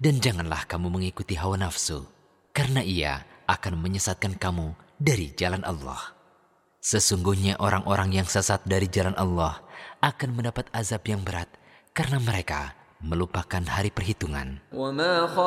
Dan janganlah kamu mengikuti hawa nafsu, karena ia akan menyesatkan kamu dari jalan Allah. Sesungguhnya orang-orang yang sesat dari jalan Allah akan mendapat azab yang berat karena mereka melupakan hari perhitungan.